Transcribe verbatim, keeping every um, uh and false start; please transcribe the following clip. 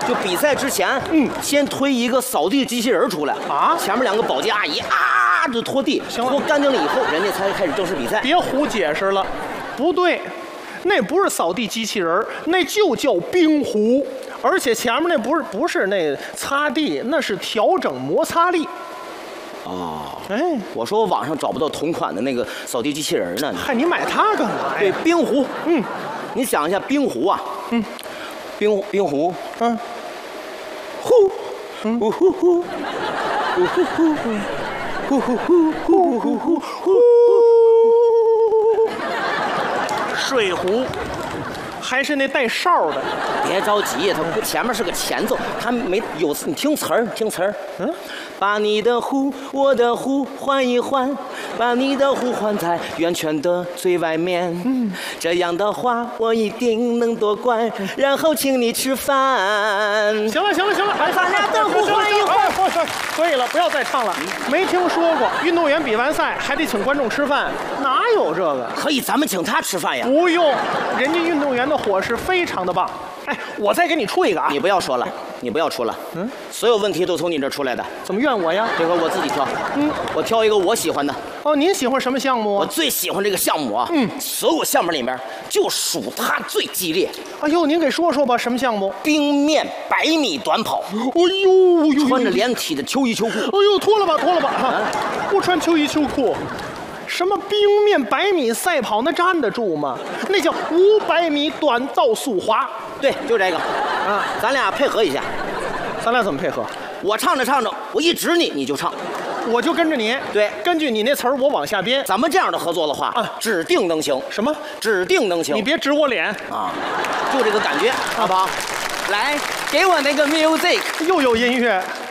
就比赛之前，嗯，先推一个扫地机器人出来啊，前面两个保洁阿姨啊就拖地，拖干净了以后，人家才开始正式比赛。 别胡解释了，不对，那不是扫地机器人，那就叫冰壶。而且前面那不是不是那擦地，那是调整摩擦力。 哦， 哎， 我说我网上找不到同款的那个扫地机器人呢。 嗨，你买它干嘛呀？ 对，冰壶。 嗯， 你想一下冰壶啊，嗯，冰冰壶，嗯，呼，呼呼呼，呼呼呼，呼呼呼呼呼呼呼， 水壶。还是那带哨的， 别着急，它不前面是个前奏，它没有你听词儿，听词儿。嗯，把你的壶，我的壶换一换，把你的壶换在圆圈的最外面。嗯，这样的话我一定能夺冠，然后请你吃饭。 行了行了行了， 把咱俩的壶换一换。 可以了，不要再唱了。没听说过运动员比完赛还得请观众吃饭，哪有这个？ 可以，咱们请他吃饭呀。 不用，人家运动员的伙食非常的棒。哎，我再给你出一个啊！ 你不要说了，你不要出了。嗯，所有问题都从你这出来的。 怎么怨我呀？ 这回我自己挑。嗯，我挑一个我喜欢的。 哦，您喜欢什么项目啊？ 我最喜欢这个项目啊。嗯，所有项目里面就数它最激烈。 哎呦，您给说说吧，什么项目？ 冰面百米短跑。 哎呦呦， 穿着连体的秋衣秋裤。 哎呦，脱了吧，脱了吧！啊，不穿秋衣秋裤。什么冰面百米赛跑，那站得住吗？那叫五百米短道速滑。 对，就这个。啊，咱俩配合一下。 咱俩怎么配合？ 我唱着唱着，我一指你，你就唱。 我就跟着你。 对， 根据你那词儿，我往下编。 咱们这样的合作的话，啊，指定能行。 什么？ 指定能行。 你别指我脸啊，就这个感觉，好不好？来，给我那个 music， 又有音乐。